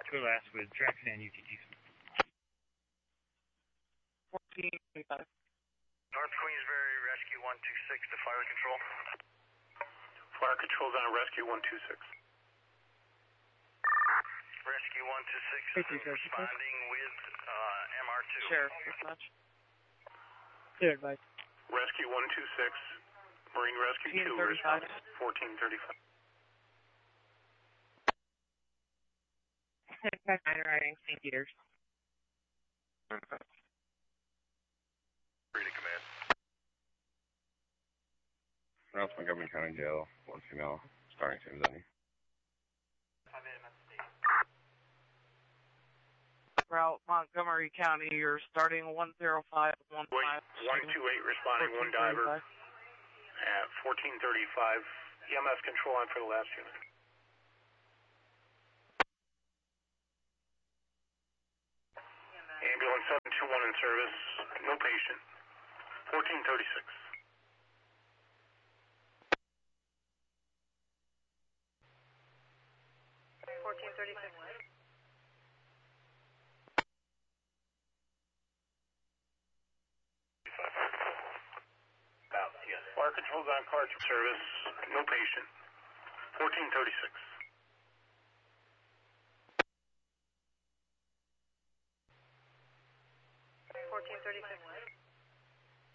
Clear last with traffic and UTGs. 1425. North Queensbury, Rescue 126 to fire control. Fire control's on Rescue 126. Rescue 126 responding with MR2. Sheriff, dispatch. Clear advice. Rescue 126, Marine Rescue 2, 1435. 1435. 1059 riding St. Peter's. Free to command. Routes Montgomery County Jail, 1 female, starting James Edney. Route Montgomery County, you're starting 10515. Wait, 128 responding, one diver at 1435. EMS control on for the last unit. Ambulance 721 in service, no patient. 1436. Fire control's on car service, no patient. 1436.